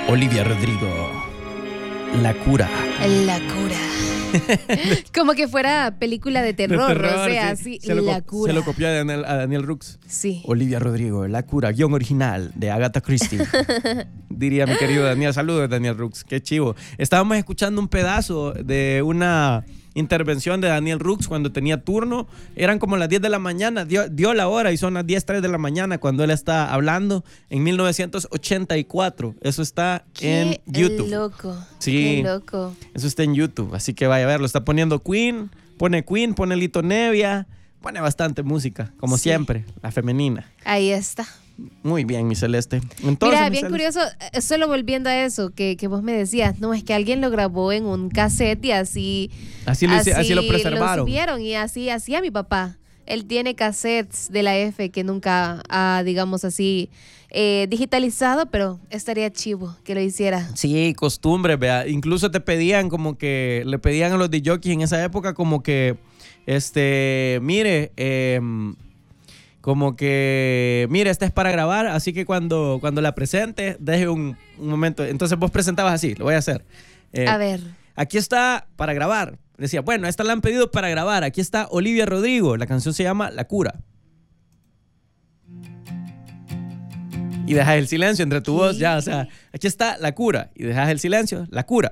Olivia Rodrigo, La Cura. La Cura. Como que fuera película de terror, o sea, sí, La Cura. Se lo copió a Daniel Rooks. Sí. Olivia Rodrigo, La Cura, guión original de Agatha Christie. Diría mi querido Daniel. Saludos, Daniel Rooks, qué chivo. Estábamos escuchando un pedazo de una intervención de Daniel Rooks cuando tenía turno. Eran como las 10 de la mañana, dio la hora y son las 10:03 de la mañana cuando él está hablando en 1984. Eso está en YouTube. Qué loco. Sí, qué loco. Eso está en YouTube, así que vaya a verlo. Está poniendo Queen, pone Lito Nevia, pone bastante música, como siempre, la femenina. Ahí está. Muy bien, mi Celeste. Entonces, mira, bien curioso, solo volviendo a eso que vos me decías, no, es que alguien lo grabó en un cassette y así lo preservaron. Lo subieron y así hacía mi papá. Él tiene cassettes de la F que nunca ha, digamos así, digitalizado, pero estaría chivo que lo hiciera. Sí, costumbre, vea. Incluso le pedían a los DJs en esa época como que, mire, esta es para grabar, así que cuando la presente, deje un momento. Entonces vos presentabas así, lo voy a hacer. A ver. Aquí está para grabar. Decía, bueno, esta la han pedido para grabar. Aquí está Olivia Rodrigo. La canción se llama La Cura. Y dejas el silencio entre tu voz, ya, o sea, aquí está La Cura. Y dejas el silencio, La Cura.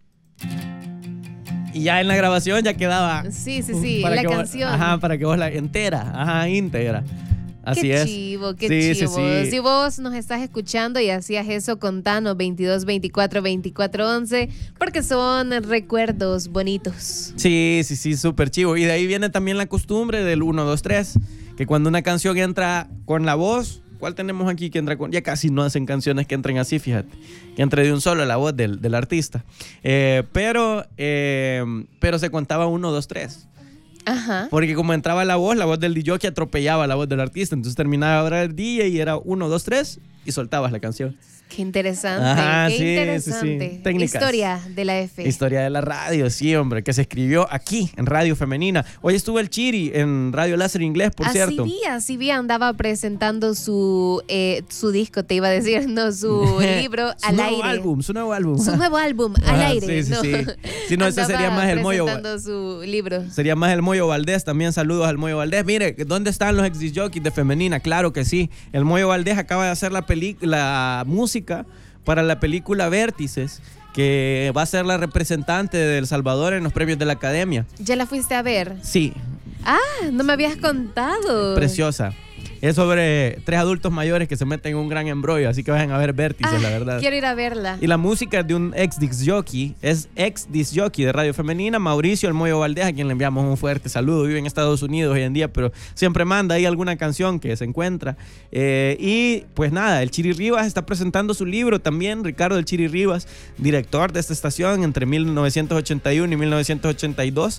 Y ya en la grabación ya quedaba. Sí, la canción. Para que vos la íntegra. Así qué es. Chivo, qué sí, chivo. Sí. Si vos nos estás escuchando y hacías eso, contanos 22 24 24 11, porque son recuerdos bonitos. Sí, súper chivo. Y de ahí viene también la costumbre del 1, 2, 3, que cuando una canción entra con la voz, ¿cuál tenemos aquí que entra con? Ya casi no hacen canciones que entren así, fíjate, que entre de un solo la voz del artista. Pero se contaba 1, 2, 3. Ajá. Porque como entraba la voz del DJ que atropellaba la voz del artista. Entonces terminaba ahora el DJ y era 1, 2, 3 y soltabas la canción. Qué interesante. Ajá, qué interesante. Sí. Técnicas. Historia de la F. Historia de la radio, sí, hombre, que se escribió aquí en Radio Femenina. Hoy estuvo el Chiri en Radio Láser Inglés, por cierto. Así vi, andaba presentando su disco, te iba a decir, no, su libro al aire. Su nuevo álbum. Su nuevo álbum al aire. Sí. Si no, ese sería más el Moyo. Presentando su libro. Sería más el Moyo Valdés. También saludos al Moyo Valdés. Mire, ¿dónde están los ex jockeys de Femenina? Claro que sí. El Moyo Valdés acaba de hacer la música para la película Vértices, que va a ser la representante de El Salvador en los premios de la Academia. ¿Ya la fuiste a ver? Sí. No me habías contado. Preciosa. Es sobre 3 adultos mayores que se meten en un gran embrollo, así que vayan a ver Vértices, la verdad. Quiero ir a verla. Y la música es de un ex disc jockey de Radio Femenina, Mauricio El Moyo Valdés, a quien le enviamos un fuerte saludo. Vive en Estados Unidos hoy en día, pero siempre manda ahí alguna canción que se encuentra. Y pues nada, el Chiri Rivas está presentando su libro también, Ricardo El Chiri Rivas, director de esta estación entre 1981 y 1982,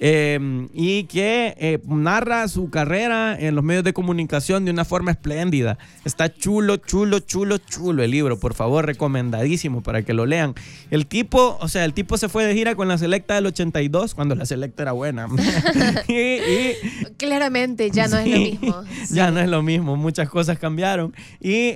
y que narra su carrera en los medios de comunicación de una forma espléndida. Está chulo el libro, por favor, recomendadísimo para que lo lean. El tipo se fue de gira con la Selecta del 82, cuando la Selecta era buena. y claramente ya no es lo mismo. Ya no es lo mismo, muchas cosas cambiaron. Y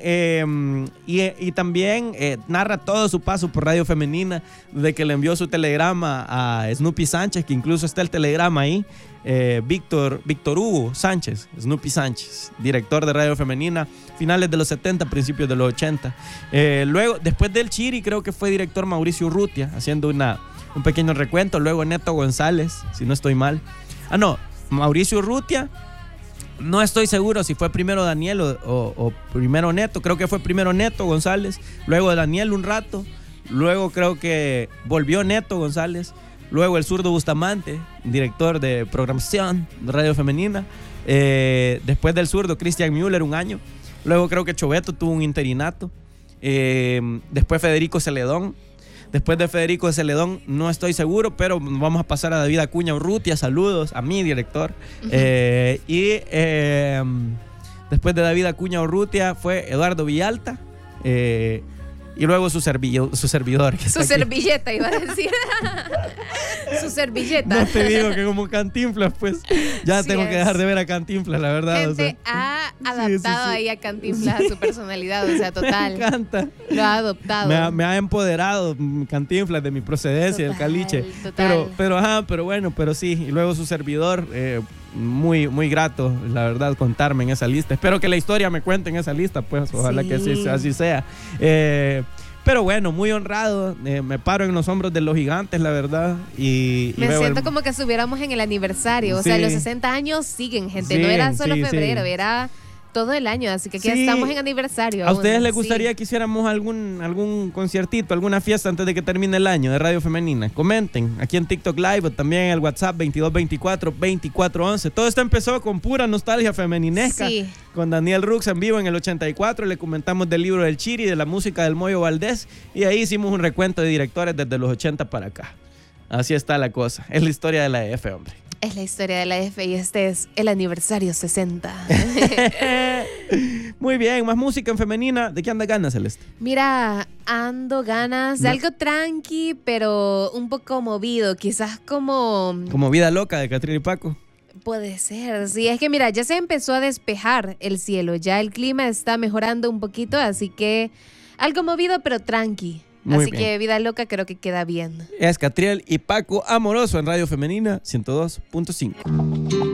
también narra todo su paso por Radio Femenina, desde que le envió su telegrama a Snoopy Sánchez, que incluso está el telegrama ahí. Víctor Hugo Sánchez, Snoopy Sánchez, director de Radio Femenina, finales de los 70, principios de los 80. Luego, después del Chiri, creo que fue director Mauricio Urrutia, haciendo un pequeño recuento. Luego Neto González, si no estoy mal. Mauricio Urrutia. No estoy seguro si fue primero Daniel o primero Neto. Creo que fue primero Neto González, luego Daniel un rato, luego creo que volvió Neto González. Luego el zurdo Bustamante, director de programación de Radio Femenina. Después del zurdo, Christian Müller, un año. Luego creo que Choveto tuvo un interinato. Después Federico Celedón. Después de Federico Celedón, no estoy seguro, pero vamos a pasar a David Acuña Urrutia. Saludos a mi director. Después de David Acuña Urrutia fue Eduardo Villalta. Y luego su servidor. Su servilleta, iba a decir. Su servilleta. No te digo que como Cantinflas, pues ya tengo que dejar de ver a Cantinflas, la verdad. Gente, ha adaptado ahí a Cantinflas, a su personalidad, o sea, total. Me encanta. Lo ha adoptado. Me ha empoderado Cantinflas de mi procedencia, del caliche. Total. Pero bueno, pero sí. Y luego su servidor, muy, muy grato, la verdad, contarme en esa lista. Espero que la historia me cuente en esa lista, pues ojalá que así sea. Pero bueno, muy honrado, me paro en los hombros de los gigantes, la verdad. Y me siento como que estuviéramos en el aniversario, o sea, los 60 años siguen, gente, no era solo febrero, era todo el año, así que aquí estamos en aniversario. ¿A ustedes les gustaría que hiciéramos algún conciertito, alguna fiesta antes de que termine el año de Radio Femenina? Comenten aquí en TikTok Live o también en el WhatsApp 2224-2411. Todo esto empezó con pura nostalgia femeninesca, con Daniel Rux en vivo en el 84. Le comentamos del libro del Chiri, de la música del Moyo Valdés, y ahí hicimos un recuento de directores desde los 80 para acá. Así está la cosa, es la historia de la EF, hombre. Es la historia de la EF y este es el aniversario 60. Muy bien, más música en femenina. ¿De qué anda ganas, Celeste? Mira, ando ganas de algo tranqui, pero un poco movido. Quizás como Vida Loca de Catriel y Paco. Puede ser, sí. Es que mira, ya se empezó a despejar el cielo. Ya el clima está mejorando un poquito, así que algo movido, pero tranqui. Así que Vida Loca creo que queda bien. Es Catriel y Paco Amoroso en Radio Femenina 102.5.